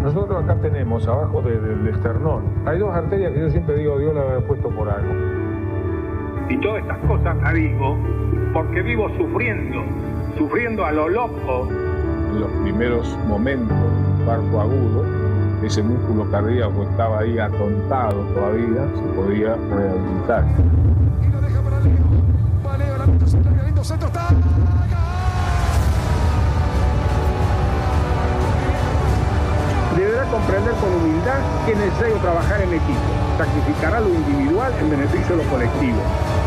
Nosotros acá tenemos, abajo del esternón, hay 2 arterias que yo siempre digo, Dios las había puesto por algo. Y todas estas cosas las digo porque vivo sufriendo a lo loco. En los primeros momentos del parto agudo, ese músculo cardíaco estaba ahí atontado todavía, se podía rehabilitar. Y lo deja para Leo. Va Leo, la meta centro, que lindo centro está. Deberá comprender con humildad que es necesario trabajar en equipo. Sacrificará lo individual en beneficio de lo colectivo.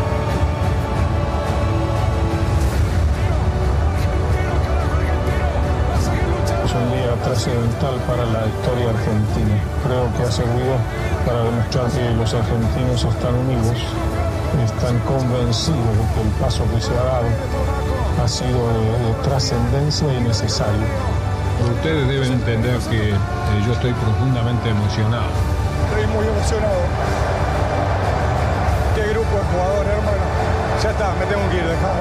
Es un día trascendental para la historia argentina. Creo que ha servido para demostrar que los argentinos están unidos, están convencidos de que el paso que se ha dado ha sido de trascendencia y necesario. Ustedes deben entender que yo estoy profundamente emocionado. Estoy muy emocionado. Qué grupo de jugadores, hermano. Ya está, me tengo que ir, dejá.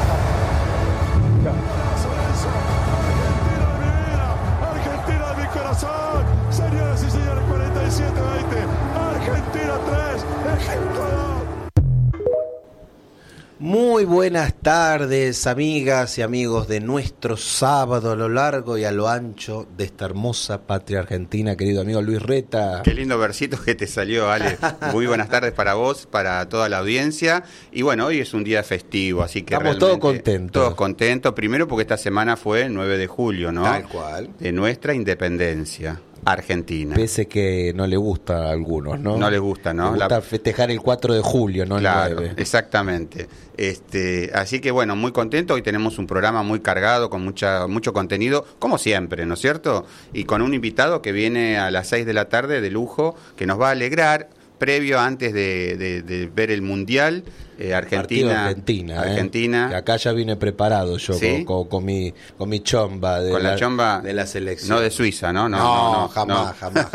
Argentina de mi corazón. Señoras y señores, 47-20. Argentina 3, Egipto 2. Muy buenas tardes, amigas y amigos de nuestro sábado a lo largo y a lo ancho de esta hermosa patria argentina, querido amigo Luis Reta. Qué lindo versito que te salió, Ale. Muy buenas tardes para vos, para toda la audiencia. Y bueno, hoy es un día festivo, así que estamos todos contentos. Todos contentos, primero porque esta semana fue el 9 de julio, ¿no? Tal cual. De nuestra independencia argentina. Pese que no le gusta a algunos, ¿no? No les gusta, ¿no? Le gusta festejar el 4 de julio, no claro, el 9. Exactamente. Así que bueno, muy contento. Hoy tenemos un programa muy cargado, con mucho contenido, como siempre, ¿no es cierto? Y con un invitado que viene a las 6 de la tarde de lujo, que nos va a alegrar, previo, antes de ver el Mundial, Argentina. Que acá ya vine preparado yo, ¿sí? con mi chomba de la chomba de la selección. No de Suiza, ¿no? No, jamás.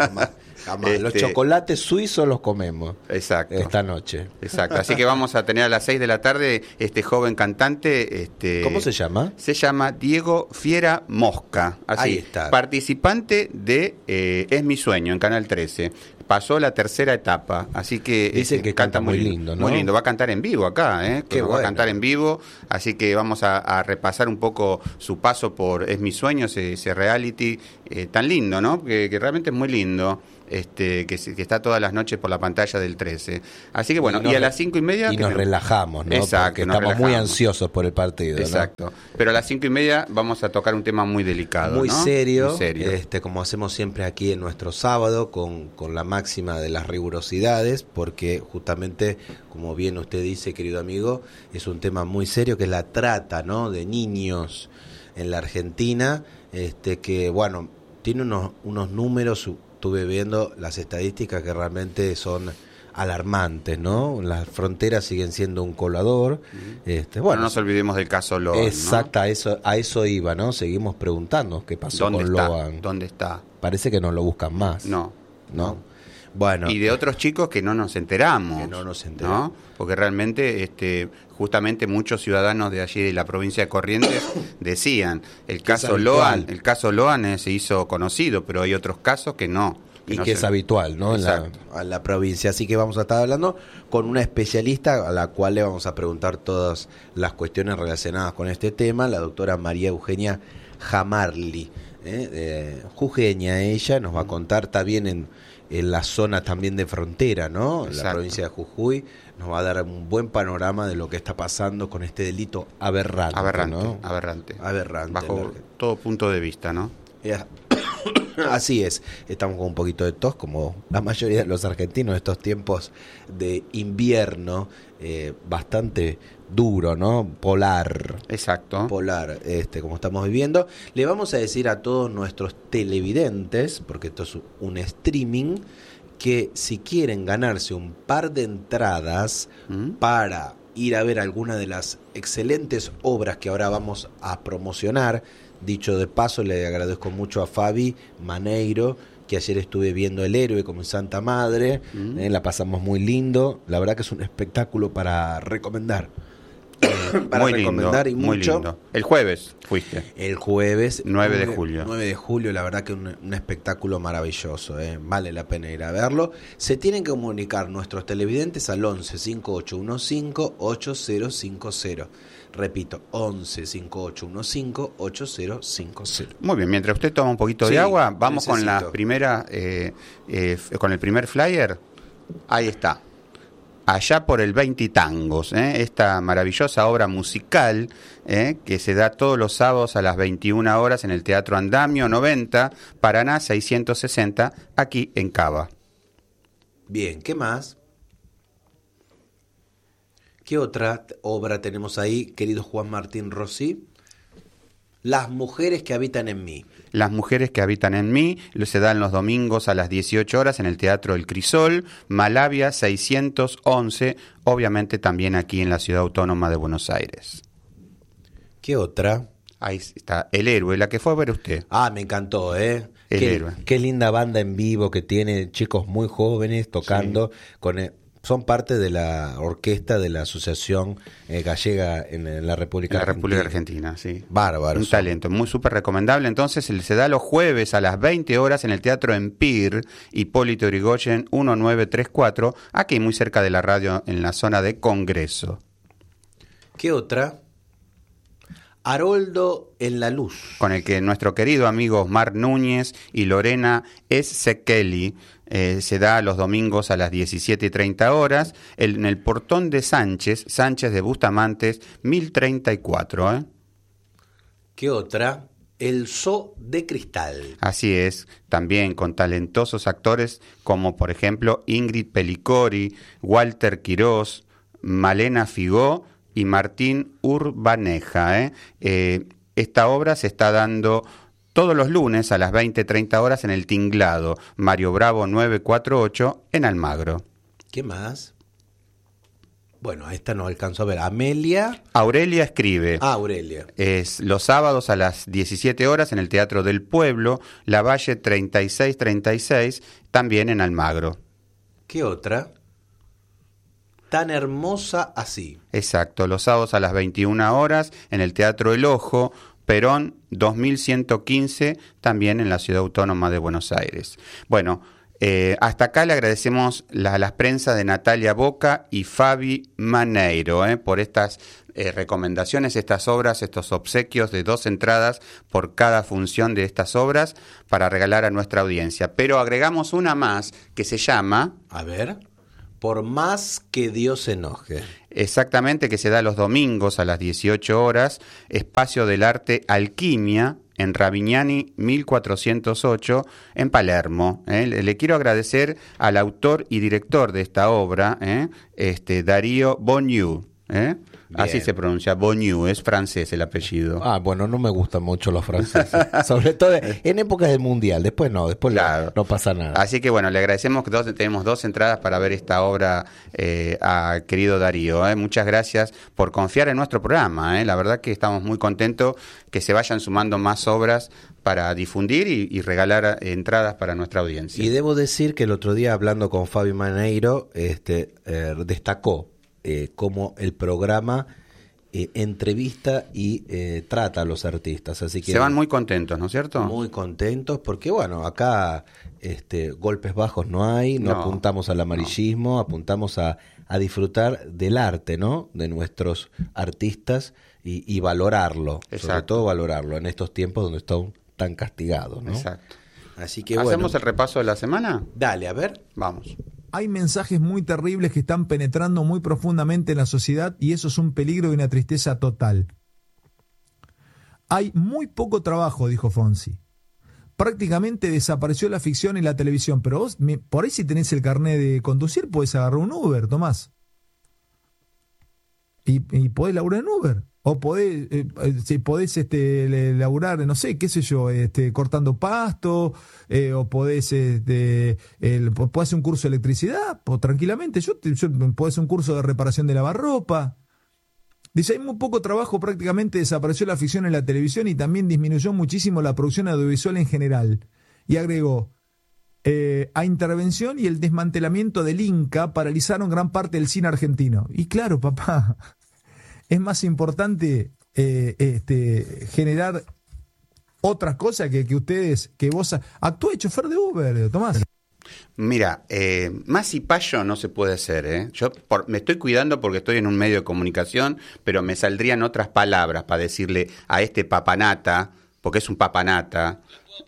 Los chocolates suizos los comemos. Exacto. Esta noche. Exacto. Así que vamos a tener a las 6 de la tarde este joven cantante. ¿Cómo se llama? Se llama Diego Fiera Mosca. Así, ahí está. Participante de Es mi sueño en Canal 13. Pasó la tercera etapa, así que dicen que canta muy lindo, ¿no? Muy lindo, va a cantar en vivo acá, Qué bueno. Va a cantar en vivo, así que vamos a repasar un poco su paso por Es mi sueño, ese reality tan lindo, ¿no? Que realmente es muy lindo. Que está todas las noches por la pantalla del 13. Así que bueno, y a las 5:30... Y nos relajamos, ¿no? Exacto. Porque estamos muy ansiosos por el partido, ¿no? Exacto. Pero a las 5:30 vamos a tocar un tema muy delicado, muy, ¿no? serio, muy serio. Como hacemos siempre aquí en nuestro sábado, con la máxima de las rigurosidades, porque justamente, como bien usted dice, querido amigo, es un tema muy serio, que es la trata, ¿no?, de niños en la Argentina, que, bueno, tiene unos números... Estuve viendo las estadísticas que realmente son alarmantes, ¿no? Las fronteras siguen siendo un colador. Bueno, no nos olvidemos del caso Loan. Exacto, ¿no? a eso iba, ¿no? Seguimos preguntando qué pasó con Loan. ¿Dónde está? Parece que no lo buscan más. No. Bueno. Y de otros chicos que no nos enteramos. ¿No? Porque realmente, justamente muchos ciudadanos de allí de la provincia de Corrientes decían, el caso Loan se hizo conocido, pero hay otros casos que no. Y que es habitual, ¿no? En la provincia. Así que vamos a estar hablando con una especialista a la cual le vamos a preguntar todas las cuestiones relacionadas con este tema, la doctora María Eugenia Jamarli. Jujeña, ella nos va a contar, está bien en la zona también de frontera, ¿no? En la provincia de Jujuy, nos va a dar un buen panorama de lo que está pasando con este delito aberrante, ¿no? Aberrante. Bajo todo punto de vista, ¿no? Así es, estamos con un poquito de tos, como la mayoría de los argentinos, estos tiempos de invierno, bastante duro, ¿no? Polar. Exacto. Polar, como estamos viviendo. Le vamos a decir a todos nuestros televidentes, porque esto es un streaming, que si quieren ganarse un par de entradas para ir a ver alguna de las excelentes obras que ahora vamos a promocionar. Dicho de paso, le agradezco mucho a Fabi Maneiro, que ayer estuve viendo El Héroe con mi Santa Madre, la pasamos muy lindo, la verdad que es un espectáculo para recomendar. para muy recomendar lindo, y muy mucho. lindo. El jueves fuiste. El jueves 9 de julio. 9 de julio, la verdad que un espectáculo maravilloso, vale la pena ir a verlo. Se tienen que comunicar nuestros televidentes al 11 5815 8050. Repito, 11 5815 8050. Muy bien, mientras usted toma un poquito Sí, de agua, vamos con necesito. la primera, con el primer flyer. Ahí está. Allá por el 20 tangos, esta maravillosa obra musical que se da todos los sábados a las 21 horas en el Teatro Andamio 90, Paraná 660, aquí en Cava. Bien, ¿qué más? ¿Qué otra obra tenemos ahí, querido Juan Martín Rossi? Las mujeres que habitan en mí. Las mujeres que habitan en mí se dan los domingos a las 18 horas en el Teatro El Crisol, Malavia 611, obviamente también aquí en la Ciudad Autónoma de Buenos Aires. ¿Qué otra? Ahí está, El Héroe, la que fue a ver usted. Ah, me encantó, El Héroe. Qué linda banda en vivo que tiene, chicos muy jóvenes tocando son parte de la orquesta de la Asociación Gallega en la República Argentina. La República Argentina, sí. Bárbaro. Un talento, muy súper recomendable. Entonces se da los jueves a las 20 horas en el Teatro Empire, Hipólito Yrigoyen 1934, aquí muy cerca de la radio en la zona de Congreso. ¿Qué otra? Haroldo en la luz. Con el que nuestro querido amigo Osmar Núñez y Lorena Sekeli se da los domingos a las 17:30 horas en el Portón de Sánchez de Bustamantes 1034. ¿Qué otra? El Zoo de Cristal. Así es, también con talentosos actores como por ejemplo Ingrid Pelicori, Walter Quirós, Malena Figó y Martín Urbaneja. Esta obra se está dando todos los lunes a las 20:30 horas en el Tinglado, Mario Bravo 948 en Almagro. ¿Qué más? Bueno, a esta no alcanzo a ver. Amelia. Aurelia escribe. Aurelia. Es los sábados a las 17 horas en el Teatro del Pueblo, Lavalle 3636, también en Almagro. ¿Qué otra? Tan hermosa así. Exacto, los sábados a las 21 horas en el Teatro El Ojo, Perón 2115, también en la Ciudad Autónoma de Buenos Aires. Bueno, hasta acá le agradecemos las prensas de Natalia Boca y Fabi Maneiro por estas recomendaciones, estas obras, estos obsequios de 2 entradas por cada función de estas obras para regalar a nuestra audiencia. Pero agregamos una más que se llama... A ver... Por más que Dios se enoje. Exactamente, que se da los domingos a las 18 horas, Espacio del Arte Alquimia, en Ravignani 1408, en Palermo. Le quiero agradecer al autor y director de esta obra, Darío Boniu. Así se pronuncia, Boniu, es francés el apellido. Ah, bueno, no me gustan mucho los franceses, sobre todo en épocas del Mundial, después claro. No pasa nada. Así que bueno, le agradecemos que tenemos 2 entradas para ver esta obra a querido Darío. Muchas gracias por confiar en nuestro programa, la verdad que estamos muy contentos que se vayan sumando más obras para difundir y regalar entradas para nuestra audiencia. Y debo decir que el otro día hablando con Fabi Maneiro, destacó cómo el programa entrevista y trata a los artistas, así que se van muy contentos, ¿no es cierto? Muy contentos porque bueno, acá golpes bajos no hay, no apuntamos al amarillismo, apuntamos a disfrutar del arte, ¿no? De nuestros artistas y valorarlo, Exacto. Sobre todo valorarlo en estos tiempos donde están tan castigados, ¿no? Exacto. Así que ¿Hacemos el repaso de la semana? Dale, a ver. Vamos. Hay mensajes muy terribles que están penetrando muy profundamente en la sociedad y eso es un peligro y una tristeza total. Hay muy poco trabajo, dijo Fonsi. Prácticamente desapareció la ficción y la televisión, pero vos, por ahí si tenés el carnet de conducir, podés agarrar un Uber, Tomás. Y podés laburar en Uber. O podés laburar, no sé, qué sé yo, cortando pasto, o podés hacer un curso de electricidad, pues tranquilamente. Yo podés hacer un curso de reparación de lavarropa. Dice, hay muy poco trabajo, prácticamente desapareció la ficción en la televisión y también disminuyó muchísimo la producción audiovisual en general. Y agregó, a intervención y el desmantelamiento del Inca paralizaron gran parte del cine argentino. Y claro, papá... es más importante generar otras cosas que vos actúe chofer de Uber, Tomás. Mira, más cipayo no se puede hacer, ¿eh? Yo me estoy cuidando porque estoy en un medio de comunicación, pero me saldrían otras palabras para decirle a este papanata, porque es un papanata.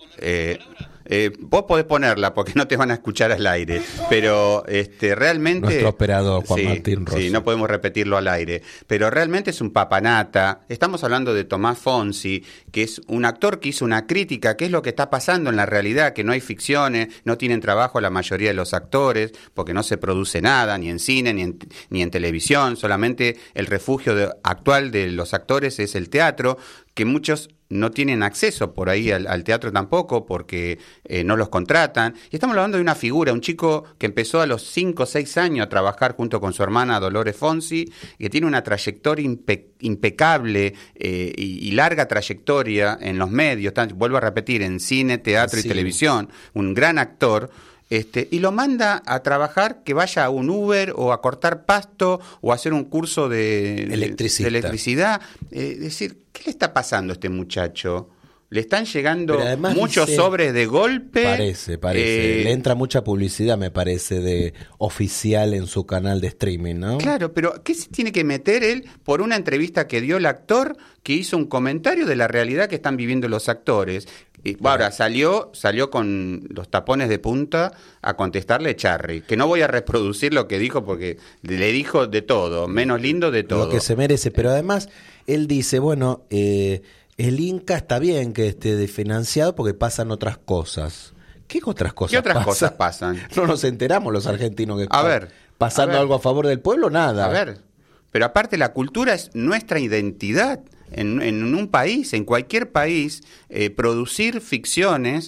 Vos podés ponerla porque no te van a escuchar al aire, pero realmente... Nuestro operador, Juan Martín Rossi. Sí, no podemos repetirlo al aire, pero realmente es un papanata. Estamos hablando de Tomás Fonsi, que es un actor que hizo una crítica, que es lo que está pasando en la realidad, que no hay ficciones, no tienen trabajo la mayoría de los actores, porque no se produce nada, ni en cine, ni en televisión, solamente el refugio actual de los actores es el teatro, que muchos no tienen acceso por ahí al teatro tampoco porque no los contratan. Y estamos hablando de una figura, un chico que empezó a los 5 o 6 años a trabajar junto con su hermana Dolores Fonsi, que tiene una trayectoria impecable y larga trayectoria en los medios, vuelvo a repetir, en cine, teatro y televisión, un gran actor. Y lo manda a trabajar, que vaya a un Uber o a cortar pasto o a hacer un curso de electricidad. Es decir, ¿qué le está pasando a este muchacho? Le están llegando muchos sobres de golpe. Parece. Le entra mucha publicidad, me parece, de oficial en su canal de streaming, ¿no? Claro, pero ¿qué se tiene que meter él por una entrevista que dio el actor que hizo un comentario de la realidad que están viviendo los actores? Y ahora salió con los tapones de punta a contestarle Charry, que no voy a reproducir lo que dijo porque le dijo de todo, menos lindo de todo. Lo que se merece, pero además él dice, bueno, el Inca está bien que esté desfinanciado porque pasan otras cosas. ¿Qué otras cosas pasan? No nos enteramos los argentinos que pasando algo a favor del pueblo, nada. A ver, pero aparte la cultura es nuestra identidad. En un país, en cualquier país, producir ficciones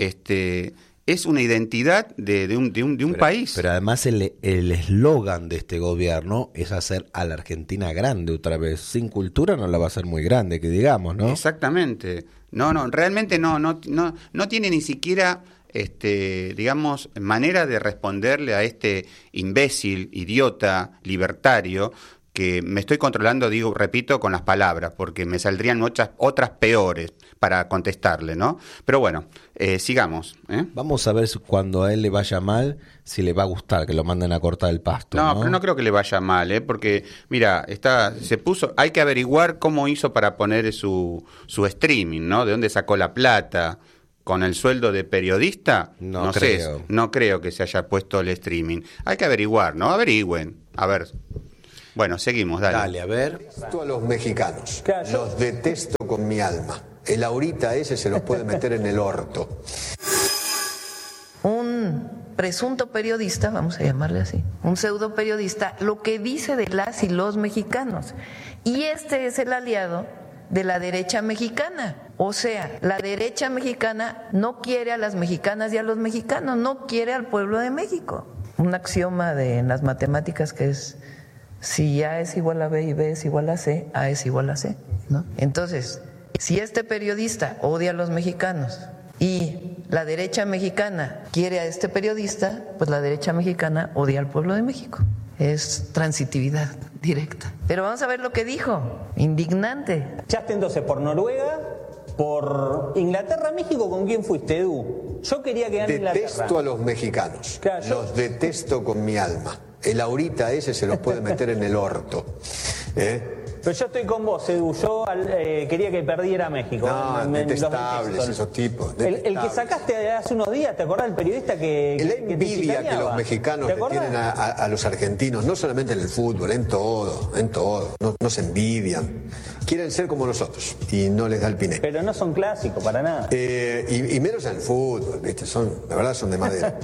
es una identidad de un país. Pero además el eslogan de este gobierno es hacer a la Argentina grande otra vez. Sin cultura no la va a hacer muy grande, que digamos, ¿no? Exactamente. No, realmente no tiene ni siquiera... digamos, manera de responderle a este imbécil, idiota, libertario, que me estoy controlando, repito, con las palabras, porque me saldrían otras peores para contestarle, ¿no? Pero bueno, sigamos. Vamos a ver cuando a él le vaya mal, si le va a gustar que lo manden a cortar el pasto. No, pero no creo que le vaya mal, porque, mira, hay que averiguar cómo hizo para poner su streaming, ¿no? De dónde sacó la plata. ¿Con el sueldo de periodista? No creo que se haya puesto el streaming. Hay que averiguar, ¿no? Averigüen. A ver. Bueno, seguimos, dale. Dale, a ver. Detesto a los mexicanos. Los detesto con mi alma. El ahorita ese se los puede meter en el orto. Un presunto periodista, vamos a llamarle así, un pseudo periodista, lo que dice de las y los mexicanos. Y este es el aliado de la derecha mexicana. O sea, la derecha mexicana no quiere a las mexicanas y a los mexicanos, no quiere al pueblo de México. Un axioma en las matemáticas que es: si A es igual a B y B es igual a C, A es igual a C, ¿no? Entonces, si este periodista odia a los mexicanos y la derecha mexicana quiere a este periodista, pues la derecha mexicana odia al pueblo de México. Es transitividad directa. Pero vamos a ver lo que dijo, indignante. Echaste entonces por Noruega, por Inglaterra, México. ¿Con quién fuiste, Edu? Yo quería que gane Inglaterra. Detesto a los mexicanos. Los detesto con mi alma. El ahorita ese se los puede meter en el orto. Pero yo estoy con vos, Edu. Yo quería que perdiera México. No, detestables esos tipos. El que sacaste hace unos días, ¿te acordás del periodista que la envidia que los mexicanos le tienen a los argentinos, no solamente en el fútbol, en todo. No se envidian. Quieren ser como nosotros y no les da el piné. Pero no son clásicos para nada. Y menos en el fútbol, ¿viste? La verdad son de madera.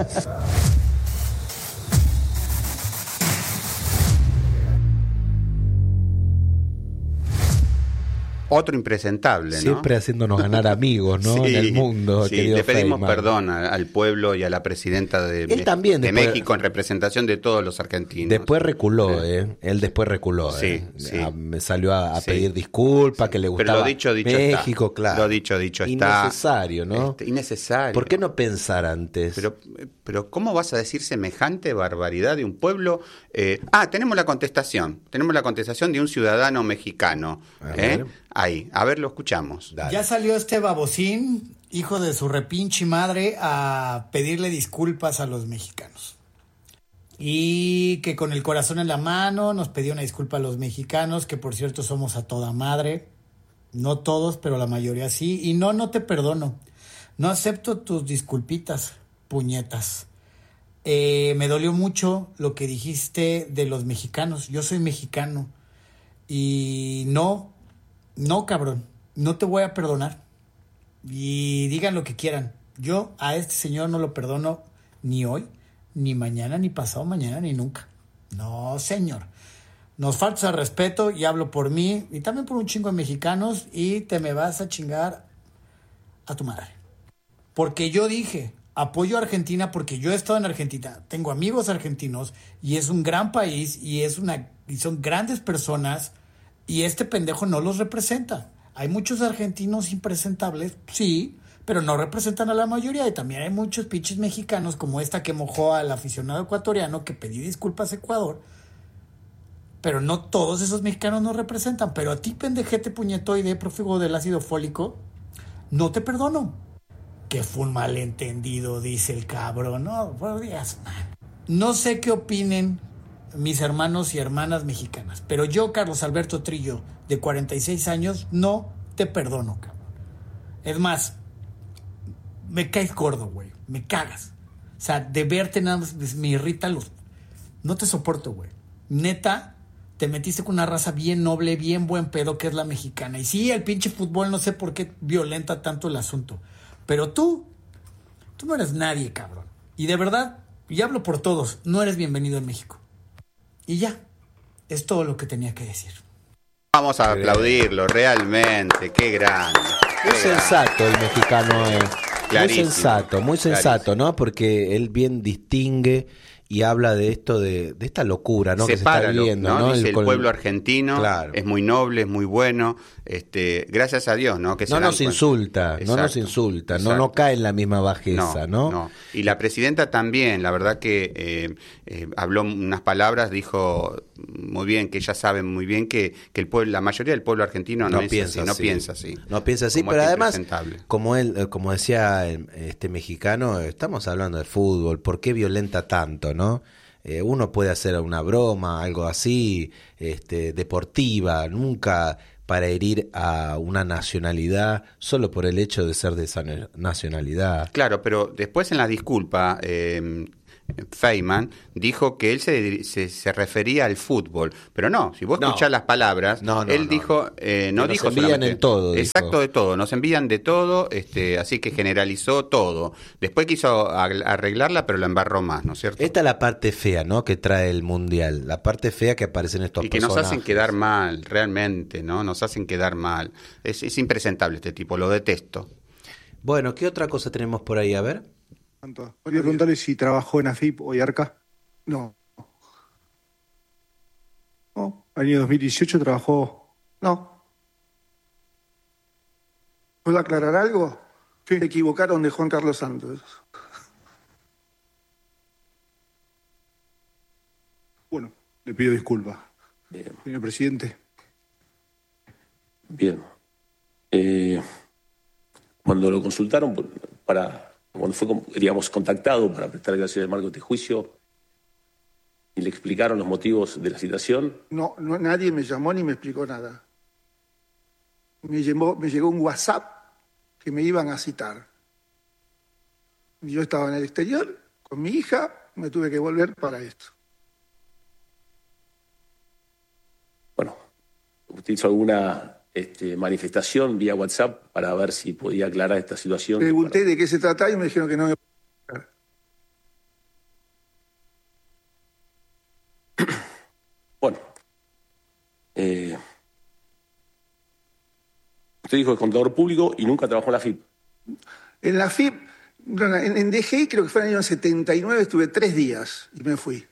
otro impresentable, ¿no? Siempre haciéndonos ganar amigos, ¿no? Sí, en el mundo, sí, querido le pedimos Feynman. perdón al pueblo y a la presidenta de México en representación de todos los argentinos. Después reculó, Él después reculó, Sí, sí. Me salió a Sí. pedir disculpas, que le gustaba Pero lo dicho México, está. claro. Lo dicho está. Innecesario, ¿no? Innecesario. ¿Por qué no pensar antes? Pero ¿cómo vas a decir semejante barbaridad de un pueblo? Tenemos la contestación. Tenemos la contestación de un ciudadano mexicano. Ahí, a ver, lo escuchamos. Dale. Ya salió este babosín, hijo de su repinche madre, a pedirle disculpas a los mexicanos. Y que con el corazón en la mano nos pidió una disculpa a los mexicanos, que por cierto somos a toda madre. No todos, pero la mayoría sí. Y no te perdono. No acepto tus disculpitas, puñetas. Me dolió mucho lo que dijiste de los mexicanos. Yo soy mexicano. Y no, cabrón. No te voy a perdonar. Y digan lo que quieran. Yo a este señor no lo perdono ni hoy, ni mañana, ni pasado mañana, ni nunca. No, señor. Nos falta respeto y hablo por mí y también por un chingo de mexicanos y te me vas a chingar a tu madre. Porque yo dije, apoyo a Argentina porque yo he estado en Argentina, tengo amigos argentinos y es un gran país y son grandes personas y este pendejo no los representa. Hay muchos argentinos impresentables, sí, pero no representan a la mayoría y también hay muchos pinches mexicanos como esta que mojó al aficionado ecuatoriano que pedí disculpas a Ecuador. Pero no todos esos mexicanos nos representan. Pero a ti, pendejete puñetoide, prófugo del ácido fólico, no te perdono. Que fue un malentendido, dice el cabrón. No, por Dios, man. No sé qué opinen mis hermanos y hermanas mexicanas, pero yo, Carlos Alberto Trillo, de 46 años, no te perdono, cabrón. Es más, me caes gordo, güey. Me cagas. O sea, de verte nada más me irrita los... No te soporto, güey. Neta, te metiste con una raza bien noble, bien buen pedo, que es la mexicana. Y sí, el pinche fútbol, no sé por qué violenta tanto el asunto. Pero tú no eres nadie, cabrón. Y de verdad, y hablo por todos, no eres bienvenido en México. Y ya, es todo lo que tenía que decir. Vamos a aplaudirlo, realmente, qué grande. Muy sensato el mexicano, Clarísimo, muy sensato, ¿no? Porque él bien distingue y habla de esto, de esta locura, ¿no? Que se está viviendo, ¿no? Dice, el pueblo argentino, claro, es muy noble, es muy bueno, gracias a Dios, ¿no? Que no nos insulta, exacto, no nos insulta, exacto, no cae en la misma bajeza, ¿no? Y la presidenta también, la verdad que habló unas palabras, dijo muy bien, que ella sabe muy bien que el pueblo, la mayoría del pueblo argentino no piensa así. No piensa así, pero además, como decía este mexicano, estamos hablando de fútbol, ¿por qué violenta tanto, no? Uno puede hacer una broma, algo así, deportiva, nunca para herir a una nacionalidad solo por el hecho de ser de esa nacionalidad. Claro, pero después en la disculpa, Feynman dijo que él se refería al fútbol, pero no, si vos escuchás las palabras, él dijo, no dijo nos envían en todo. Exacto, dijo. De todo, nos envían de todo, así que generalizó todo. Después quiso arreglarla, pero la embarró más, ¿no es cierto? Esta es la parte fea, ¿no? Que trae el Mundial, la parte fea que aparece en estos personajes. Y que nos hacen quedar mal, realmente, ¿no? Nos hacen quedar mal. Es impresentable este tipo, lo detesto. Bueno, ¿qué otra cosa tenemos por ahí? A ver. Quería preguntarle si trabajó en AFIP o IARCA. No. Año 2018 trabajó. No. ¿Puedo aclarar algo? Sí. Se equivocaron de Juan Carlos Santos. Bueno, le pido disculpas. Bien. Señor presidente. Bien. Cuando lo consultaron cuando fue, digamos, contactado para prestar declaraciones de marco de este juicio y le explicaron los motivos de la citación. No, nadie me llamó ni me explicó nada. Me llegó un WhatsApp que me iban a citar. Yo estaba en el exterior con mi hija, me tuve que volver para esto. Bueno, ¿usted hizo alguna manifestación vía WhatsApp para ver si podía aclarar esta situación? Pregunté de qué se trataba y me dijeron que no me podía Bueno, Usted dijo que es contador público y nunca trabajó en la FIP. En la FIP, en DGI creo que fue en el año 79, estuve 3 días y me fui.